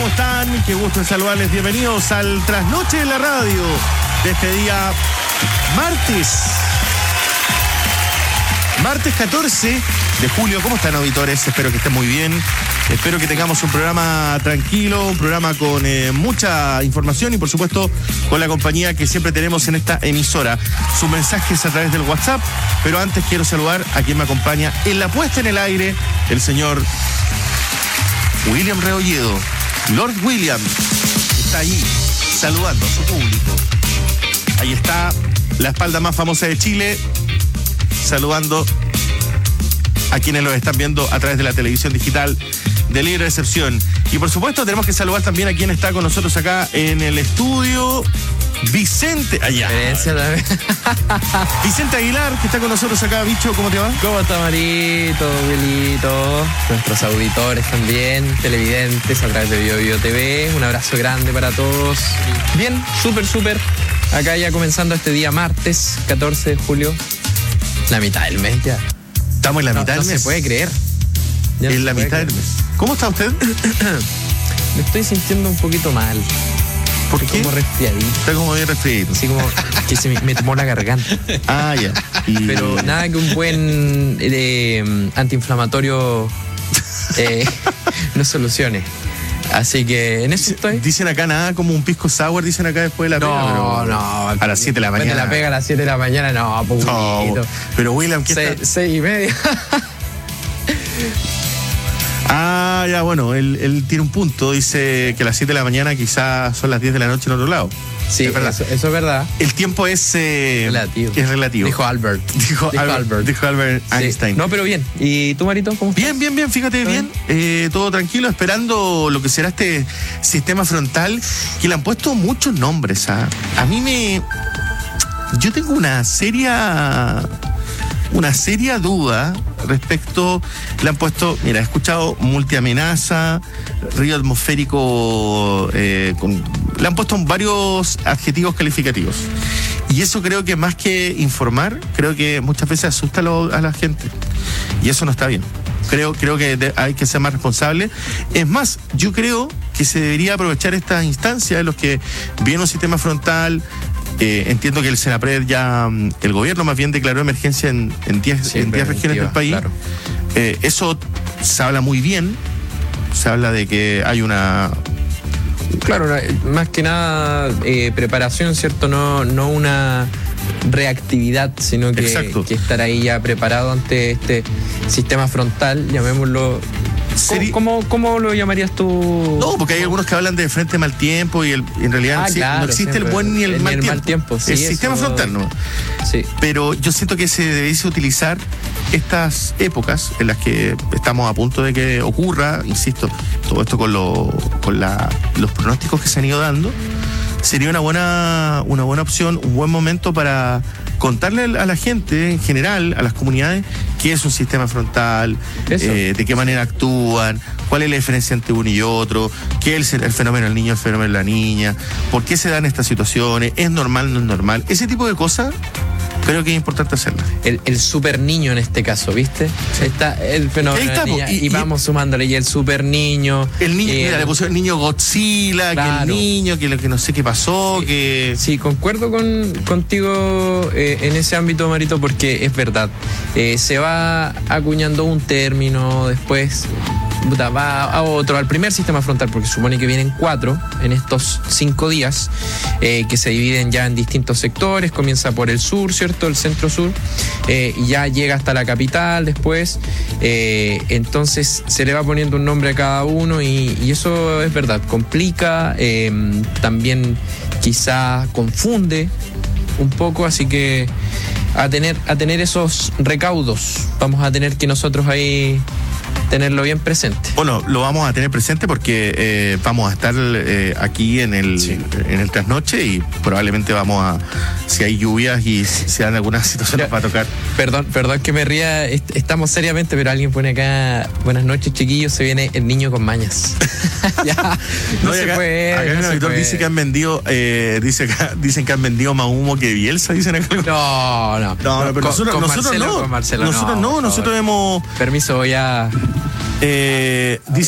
¿Cómo están? Qué gusto en saludarles. Bienvenidos al Trasnoche de la Radio de este día martes 14 de julio. ¿Cómo están, auditores? Espero que estén muy bien. Espero que tengamos un programa tranquilo, un programa con mucha información y, por supuesto, con la compañía que siempre tenemos en esta emisora. Sus mensajes a través del WhatsApp. Pero antes quiero saludar a quien me acompaña en la puesta en el aire, el señor William Rebolledo. Lord William está ahí saludando a su público. Ahí está la espalda más famosa de Chile, saludando a quienes lo están viendo a través de la televisión digital de Libre Excepción. Y por supuesto tenemos que saludar también a quien está con nosotros acá en el estudio, Vicente. Allá. Vicente Aguilar, que está con nosotros acá. Bicho, ¿cómo te va? ¿Cómo está, Marito, Wilito? Nuestros auditores también, televidentes a través de BioBio TV. Un abrazo grande para todos. Bien, súper. Acá ya comenzando este día martes 14 de julio. La mitad del mes ya. Estamos en la mitad del mes. No se puede creer. Ya en la mitad del mes. ¿Cómo está usted? Me estoy sintiendo un poquito mal. ¿Por qué? Como resfriadito. Está como bien resfriadito. Así como que se me tomó la garganta. Ah, ya. Pero nada que un buen antiinflamatorio no solucione. Así que en eso estoy. Dicen acá nada como un pisco sour, dicen acá después de la pega. No. A las 7 de la mañana. Después de la pega a las 7 de la mañana, no, poquito. No, pero William, ¿qué está? 6:30. Ah, ya, bueno, él tiene un punto. Dice que a las 7 de la mañana quizás son las 10 de la noche en otro lado. Sí, es verdad. Eso es verdad. El tiempo es relativo. Dijo Albert. Dijo Albert Einstein. Sí. No, pero bien. ¿Y tú, Marito, cómo estás? Bien, fíjate bien. Todo tranquilo, esperando lo que será este sistema frontal, que le han puesto muchos nombres. A mí yo tengo una seria duda respecto. Le han puesto, mira, he escuchado multiamenaza, río atmosférico, le han puesto varios adjetivos calificativos. Y eso creo que más que informar, creo que muchas veces asusta a la gente. Y eso no está bien. Creo que hay que ser más responsable. Es más, yo creo que se debería aprovechar esta instancia de los que viene un sistema frontal. Entiendo que el Senapred ya, el gobierno más bien declaró emergencia en 10 regiones del país. Claro. Eso se habla muy bien. Se habla de que hay una... Claro, más que nada preparación, ¿cierto? No una reactividad, sino que estar ahí ya preparado ante este sistema frontal, llamémoslo. ¿Cómo lo llamarías tú? No, porque hay algunos que hablan de frente mal tiempo y en realidad no existe el buen ni el mal tiempo. Sí, el sistema frontal, ¿no? Sí. Pero yo siento que se debiese utilizar estas épocas en las que estamos a punto de que ocurra, insisto, todo esto con los pronósticos que se han ido dando. Sería una buena opción, un buen momento para contarle a la gente en general, a las comunidades, qué es un sistema frontal, de qué manera actúan, cuál es la diferencia entre uno y otro, qué es el fenómeno del niño, el fenómeno de la niña, por qué se dan estas situaciones, es normal, no es normal. Ese tipo de cosas creo que es importante hacerlas. El super niño en este caso, ¿viste? Sí. Está el fenómeno de la niña, y vamos sumándole, y el super niño. El niño, mira, le pusieron el niño Godzilla, claro. Que el niño, que no sé qué pasó, sí. que... Sí, concuerdo contigo en ese ámbito, Marito, porque es verdad. Se va acuñando un término, después va a otro, al primer sistema frontal, porque supone que vienen 4 en estos 5 días, que se dividen ya en distintos sectores. Comienza por el sur, ¿cierto? El centro-sur, y ya llega hasta la capital después. Entonces se le va poniendo un nombre a cada uno y eso es verdad, complica, también quizá confunde un poco, así que a tener esos recaudos vamos a tener que nosotros ahí tenerlo bien presente. Bueno, lo vamos a tener presente porque vamos a estar aquí en el trasnoche y probablemente si hay lluvias y se dan algunas situaciones para tocar. Perdón que me ría, estamos seriamente, pero alguien pone acá: buenas noches, chiquillos, se viene el niño con mañas. Ya, no se puede. Acá el auditor dice que han vendido, dicen que han vendido más humo que Bielsa, dicen acá. No, pero nosotros no. Marcelo, nosotros hemos... Permiso, voy a... dice